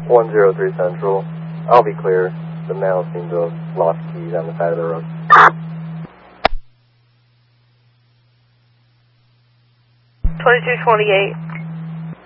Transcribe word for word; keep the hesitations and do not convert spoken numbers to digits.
one zero three Central. I'll be clear. The male seems to have lost keys on the side of the road. twenty-two twenty-eight.